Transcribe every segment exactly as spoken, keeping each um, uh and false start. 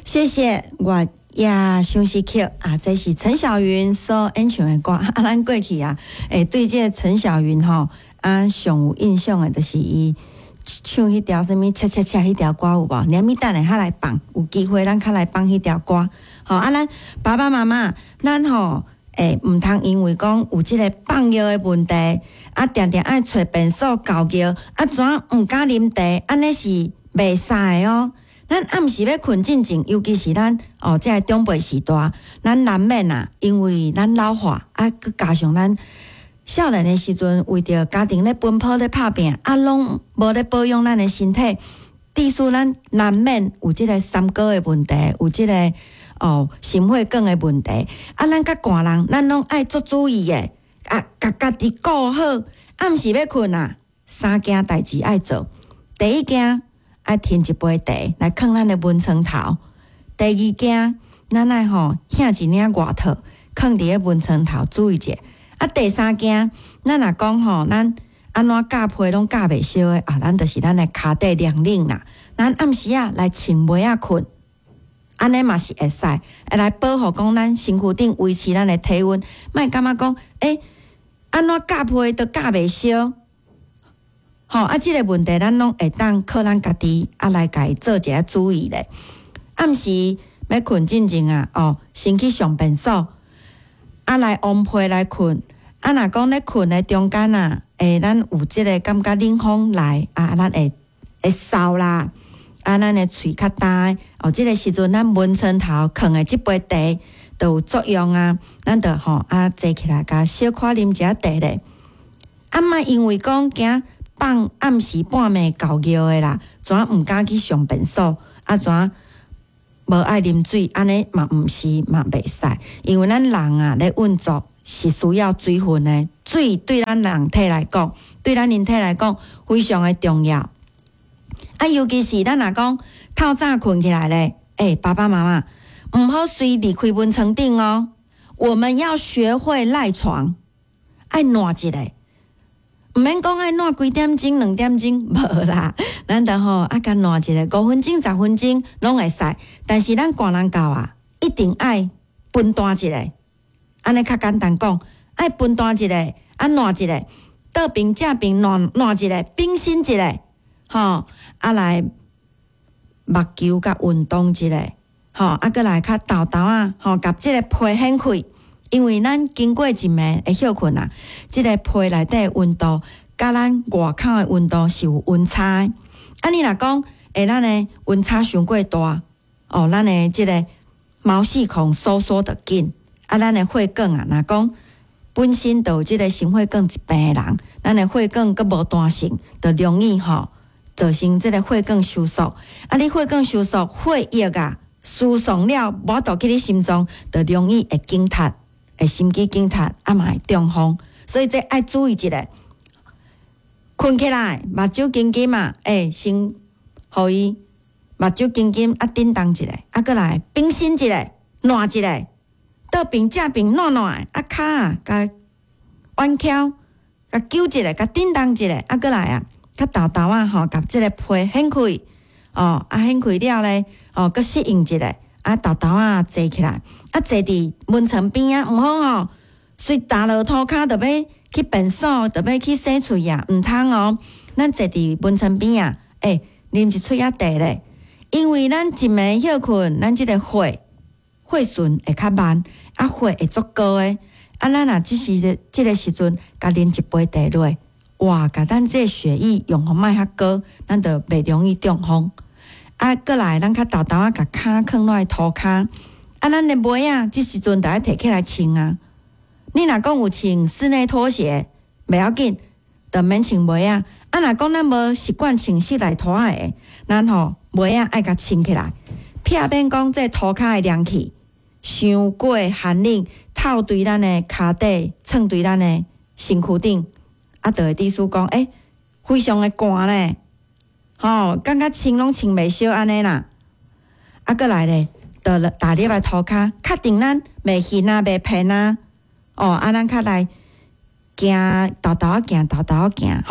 谢谢我呀，休息曲啊，这是陈小云所演唱的歌。啊，咱过去啊，诶，对这个陈小云吼啊，上有印象的，就是伊唱迄条什么恰恰恰迄条歌有无？连咪等下较来放，有机会咱较来放迄条歌。吼啊，咱爸爸妈妈，咱吼诶，毋通因为讲有即个放药的问题，啊，定定爱找便所交药，啊，怎毋敢啉茶，安尼是袂使的哦。咱暗时要困进前，尤其是咱哦，即个长辈时代，咱难免啊，因为咱老化啊，佮加上咱少年的时阵，为着家庭咧奔波咧拍拼，啊，拢无咧保养咱的身体，致使咱难免有即个三高的问题，有即个哦心血管的问题。啊，咱甲大人，咱拢爱做注意的，啊，甲家己顾好。暗时要困啊，三件代志爱做。第一件，爱添一杯茶来放咱的温床头。第二件，咱爱吼掀一领外套，放伫个温床头注意者。啊，第三件，咱若讲吼，咱安怎夹被拢夹袂烧的啊，咱就是咱的骹底凉冷啦。咱暗时啊来穿被仔困，安尼嘛是会使，会来保护讲咱身躯顶维持咱的体温。莫感觉讲，诶、欸，安怎夹被都夹袂烧。吼、哦、啊！即、这个问题，咱拢会当靠咱家己啊来家做一下注意咧。暗时要困进前啊，哦，先去上便所，啊来往被来困。啊，若讲咧困的中间啊，诶，咱有即个感觉冷风来啊，咱会会嗽啦，啊，咱的喙较干，哦，即、这个时阵咱温床头放的即杯茶都有作用啊。咱着吼啊，坐起来甲小可啉一下茶咧。啊，莫因为讲惊。放暗时半暝搞尿的啦，怎毋敢去上便所，啊怎无爱啉水，安尼嘛毋是嘛袂使，因为咱人啊咧运作是需要水分的，水对咱人体来讲，对咱人体来讲非常的重要。啊，尤其是咱若讲透早困起来咧，诶、欸，爸爸妈妈毋好随离开温床顶哦，我们要学会赖床，爱暖一下。毋免讲爱暖几点钟、两点钟，无啦。咱着吼啊，甲暖一个五分钟、十分钟拢会使。但是咱大人教啊，一定爱分段一下。安尼较简单讲，爱分段一下，啊暖一下，倒冰正冰暖暖一下，冰心一下，吼啊来目球甲运动一下，吼啊搁来较豆豆啊，吼甲即个皮掀开。因为咱经过一暝会休困啊，即、这个皮内底温度，甲咱外口的温度是有温差的。啊，你若讲，诶，咱的温差伤过大，哦，咱的即个毛细孔收缩得紧，啊，咱的血管啊，若讲本身就有即个心血管疾病的人，咱的血管佫无弹性，就容易吼造成即个血管收缩。啊，你血管收缩，血液啊输送了，无倒去你心脏，就容易会惊塌。会心肌梗塌，啊嘛会中风，所以这爱注意一下。困起来，目睭紧紧嘛，诶，先互伊目睭紧紧啊，叮当一下，啊，过来冰心一下，暖一下，倒冰正冰暖暖，啊，骹啊，甲弯翘，甲揪一下，甲叮当一下，啊，过来啊，甲豆豆啊，吼，甲即个皮掀开，哦，啊，掀开了咧，哦，佮适应一下，啊，豆豆啊，坐起来。啊，坐伫温床边啊，毋好吼，随打落涂骹，就要去便所，就要去洗喙啊，毋通哦。咱坐伫温床边啊，诶、欸，啉一喙仔茶咧，因为咱一暝休困，咱即个血血循会较慢，啊，血会足高诶。啊，咱若即时即个时阵，甲啉一杯茶落，哇，甲咱即个血液用互莫较高，咱就袂容易中风。啊，过来，咱较豆豆啊，甲骹放落涂骹。啊，咱的袜啊，即时阵就爱摕起来穿啊。你若讲有穿室内拖鞋，袂要紧，就免穿袜啊。啊，若讲咱无习惯穿室内拖鞋，咱吼袜啊爱甲穿起来，避免讲这涂骹的凉气伤过寒冷，透对咱的骹底，蹭对咱的身躯顶，啊，就会致使讲，诶、欸，非常的寒咧，吼，感觉穿拢穿袂烧安尼啦。啊，过来咧。就打入来涂骹，确定咱袂晕啊，袂偏啊，哦，啊，咱较来行豆豆啊，行豆豆啊，行，吼，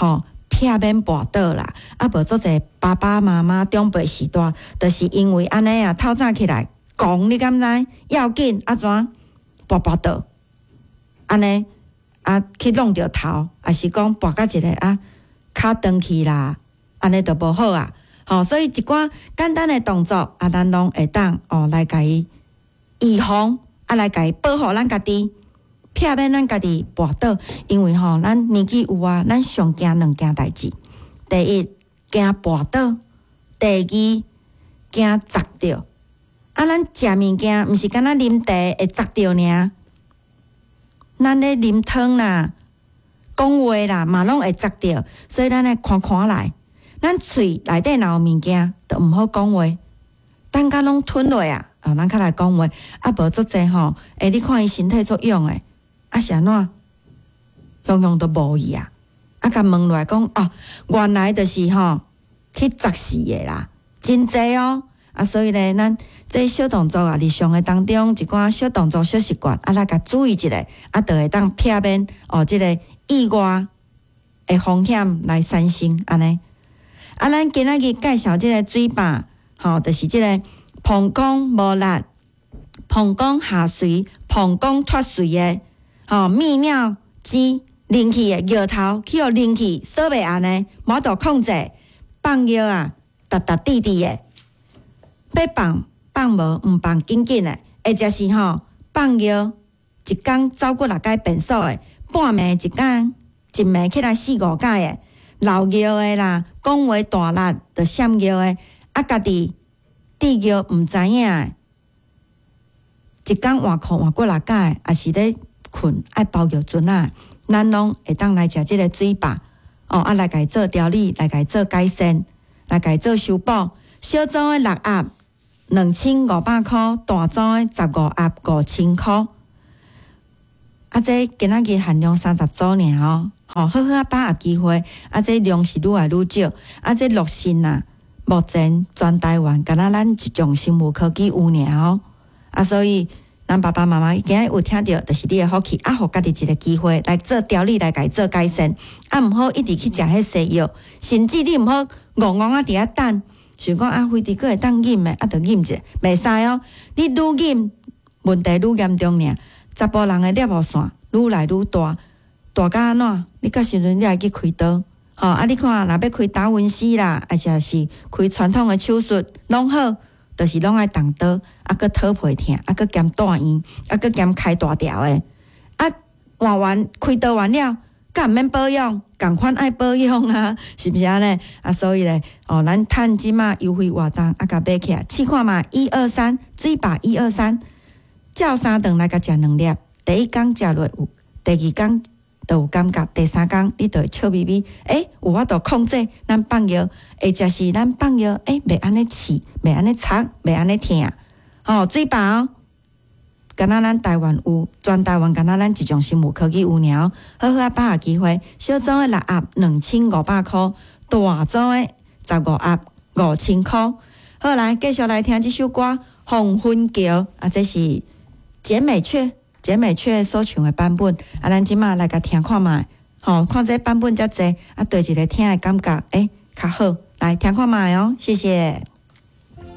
避免跋倒啦。啊，无做者爸爸妈妈长辈时代，就是因为安尼啊，透早起来讲，你敢知？要紧啊怎跋跋倒？安尼啊去弄着头，还是讲跋到一个啊骹断去啦，安尼就无好啊。吼、哦，所以一寡简单的动作啊，咱拢会当哦来甲伊预防，啊来甲伊保护咱家己。避免咱家己跋倒，因为吼，咱年纪有啊，咱上惊两件代志。第一，惊跋倒；第二，惊砸着。啊，咱食物件，毋是干那啉茶会砸着尔，咱咧啉汤啦、讲话啦，嘛拢会砸着。所以咱来看看来，咱喙内底若有物件，都毋好讲话，等甲拢吞落啊，啊，咱较来讲话。啊，无做者吼，诶，你看伊身体作用诶。啊是安怎？样样都无伊啊！啊，甲问落来讲哦，原来就是吼去砸死的啦，真济哦！啊，所以咧，咱这小动作啊，日常的当中一寡小动作、小习惯，啊，来甲注意一下，啊，就会当避免哦，即、這個意外的风险来产生安尼。啊，咱今仔日介紹即個水壩，吼、哦，就是即個膀胱無力、膀胱下垂、膀胱脱水的。吼、哦，泌尿机灵气的摇头，去互灵气锁袂安尼，无度控制，放药啊，达达滴滴的，要放放无，毋放紧紧的，或者是吼放药一工走过六摆变数的，半暝一工一暝起来四五摆的，漏药的啦，讲话大力着闪药的，啊家己滴药毋知影的，一工换裤换过六摆，也是咧。困爱包药樽啊，咱拢会当来食即个水壩哦，啊来家做调理，来家做改善，来家做修补。小组的六盒两千五百块，大组的十五盒五千块。啊，这今仔日限量三十组尔哦，吼、哦，好好把握机会。啊，这量是愈来愈少。啊，这陆信啊，目前全台湾敢若咱一种生物科技有尔哦。啊，所以。咱爸爸妈妈今日有听到，就是你的福气，啊，互家己一个机会来做调理，来家做改善，啊，毋好一直去食迄西药，甚至你毋好戆戆啊伫遐等，想讲啊，非得个会当饮的，啊，着饮者，袂使哦。你愈饮，问题愈严重尔，查甫人的尿线愈来愈大，大到安怎？你到时阵你来去开刀，吼、哦、啊！你看，若要开达文西啦，而且是开传统的手术，拢好。就是拢爱动刀，啊，搁讨皮疼，啊，搁兼住院，啊，搁兼开大条的，啊，换完开刀完了，敢毋免保养，共款爱保养啊，是不是安尼？啊，所以咧，哦，咱趁即马优惠活动，啊，甲买起来，试看嘛，一二三，水壩一二三，照三顿来甲食两粒，第一工食落有，第二工。就有感觉，第三工你就会笑眯眯，诶、欸，有法度控制咱放药，或者是咱放药，诶、欸，袂安尼刺，袂安尼擦，袂安尼疼。吼、哦，水壩哦，敢若咱台湾有，全台湾敢若咱一种生物科技有尔，好好把握机会。小组的六盒两千五百块，大组的十五盒五千块。好，来继续来听这首歌《黄昏桥》，啊，这是简美雀。姐美却所唱的版本，啊，咱即马来甲听看卖，吼、哦，看这版本遮济，啊，对一个听的感觉，诶、欸，较好，来听看卖哦，谢谢。